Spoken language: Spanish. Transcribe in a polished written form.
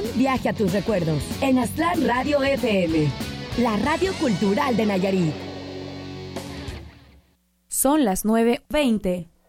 viaje a tus recuerdos en Aztlán Radio FM, la radio cultural de Nayarit. Son las 9:20.